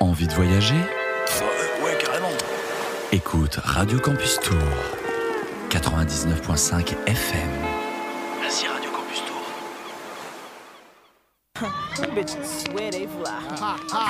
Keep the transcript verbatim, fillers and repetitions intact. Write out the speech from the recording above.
Envie de voyager ? euh, Ouais, carrément. Écoute Radio Campus Tour, quatre-vingt-dix-neuf virgule cinq F M. Merci Radio Campus Tour. Bitches swear they fly.